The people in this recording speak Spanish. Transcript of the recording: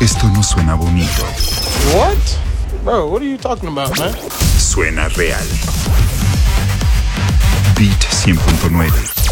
Esto no suena bonito. What? Bro, what are you talking about, man? Suena real. Beat 100.9